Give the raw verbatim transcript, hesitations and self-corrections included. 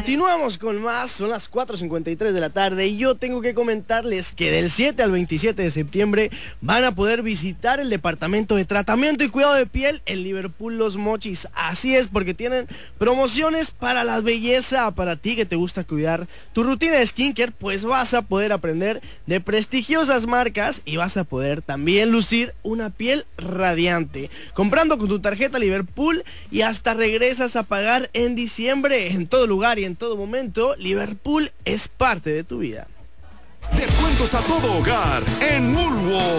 Continuamos con más, son las cuatro cincuenta y tres de la tarde y yo tengo que comentarles que del siete al veintisiete de septiembre van a poder visitar el departamento de tratamiento y cuidado de piel en Liverpool Los Mochis. Así es, porque tienen promociones para la belleza, para ti que te gusta cuidar tu rutina de skincare, pues vas a poder aprender de prestigiosas marcas y vas a poder también lucir una piel radiante. Comprando con tu tarjeta Liverpool y hasta regresas a pagar en diciembre. En todo lugar y en todo momento, Liverpool es parte de tu vida. Descuentos a todo hogar en Woolworth.